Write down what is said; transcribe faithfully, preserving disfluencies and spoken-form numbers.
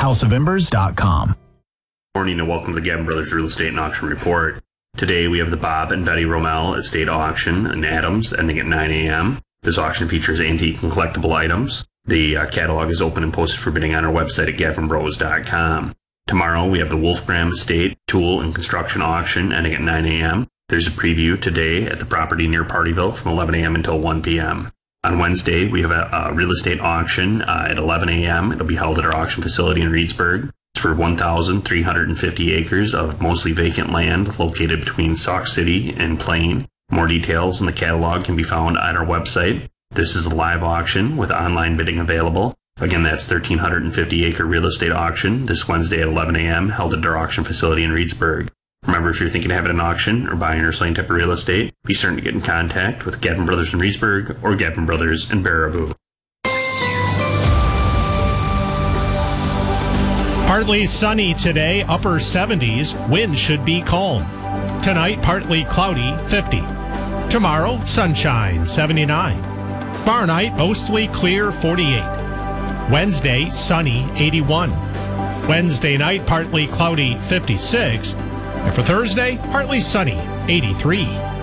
house of embers dot com. Morning and welcome to the Gavin Brothers Real Estate and Auction Report. Today we have the Bob and Betty Rommel Estate Auction in Adams ending at nine a.m. This auction features antique and collectible items. The uh, catalog is open and posted for bidding on our website at gavin bros dot com. Tomorrow we have the Wolfgram Estate Tool and Construction Auction ending at nine a.m. There's a preview today at the property near Partyville from eleven a.m. until one p.m. On Wednesday, we have a, a real estate auction uh, at eleven a.m. It'll be held at our auction facility in Reedsburg. It's for one thousand three hundred fifty acres of mostly vacant land located between Sauk City and Plain. More details in the catalog can be found on our website. This is a live auction with online bidding available. Again, that's one thousand three hundred fifty acre real estate auction this Wednesday at eleven a.m. held at our auction facility in Reedsburg. Remember, if you're thinking of having an auction or buying or selling type of real estate, be certain to get in contact with Gavin Brothers in Reedsburg or Gavin Brothers in Baraboo. Partly sunny today, upper seventies. Wind should be calm. Tonight, partly cloudy, fifty. Tomorrow, sunshine, seventy-nine. Tomorrow night, mostly clear, forty-eight. Wednesday, sunny, eighty-one. Wednesday night, partly cloudy, fifty-six. And for Thursday, partly sunny, eighty-three.